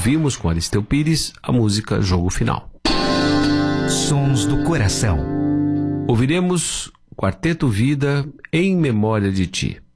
ouvimos com Aristeu Pires a música Jogo Final. Sons do Coração. Ouviremos Quarteto Vida, Em Memória de Ti.